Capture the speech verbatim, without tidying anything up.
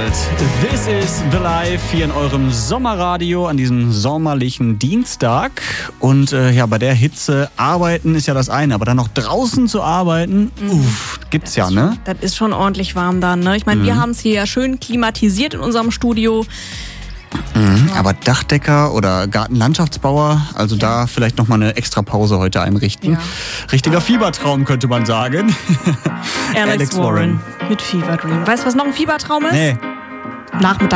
World. This is The Life hier in eurem Sommerradio an diesem sommerlichen Dienstag. Und äh, ja, bei der Hitze arbeiten ist ja das eine, aber dann noch draußen zu arbeiten, mhm. uff, gibt's ja, ne? Das ist schon ordentlich warm dann, ne? Ich meine, mhm. wir haben es hier ja schön klimatisiert in unserem Studio. Mhm, aber Dachdecker oder Gartenlandschaftsbauer, also ja. da vielleicht nochmal eine extra Pause heute einrichten. Ja. Richtiger Fiebertraum, könnte man sagen. Alex, Alex Warren. Warren mit Fever Dream. Weißt du, was noch ein Fiebertraum ist? Nee. Nachmittag.